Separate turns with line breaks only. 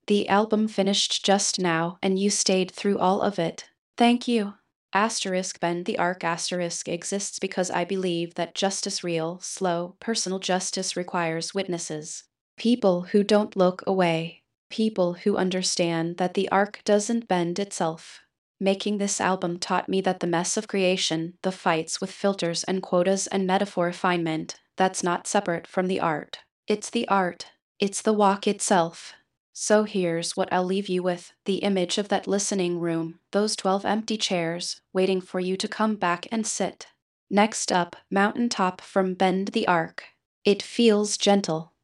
The album finished just now, and you stayed through all of it. Thank you. Asterisk Bend the Arc asterisk exists because I believe that justice, real, slow, personal justice, requires witnesses. People who don't look away. People who understand that the arc doesn't bend itself. Making this album taught me that the mess of creation, the fights with filters and quotas and metaphor refinement, that's not separate from the art. It's the art. It's the walk itself. So here's what I'll leave you with: the image of that listening room, those 12 empty chairs, waiting for you to come back and sit. Next up, Mountaintop from Bend the Arc. It feels gentle,